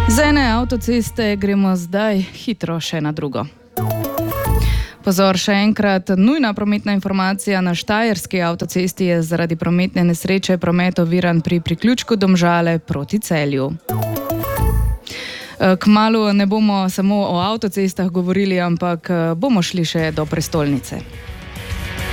Z ene avtoceste gremo zdaj hitro še na drugo. Pozor, še enkrat, nujna prometna informacija na Štajerski avtocesti je zaradi prometne nesreče promet oviran pri priključku Domžale proti Celju. Kmalu ne bomo samo o avtocestah govorili, ampak bomo šli še do prestolnice.